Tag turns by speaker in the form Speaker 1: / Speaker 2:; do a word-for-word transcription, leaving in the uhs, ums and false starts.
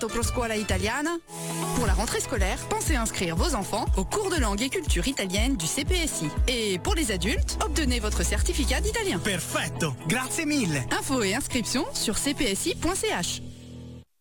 Speaker 1: Sopro Scuola Italiana? Pour la rentrée scolaire, pensez inscrire vos enfants au cours de langue et culture italienne du C P S I. Et pour les adultes, obtenez votre certificat d'italien.
Speaker 2: Perfetto, grazie mille.
Speaker 1: Infos et inscriptions sur c p s i point c h.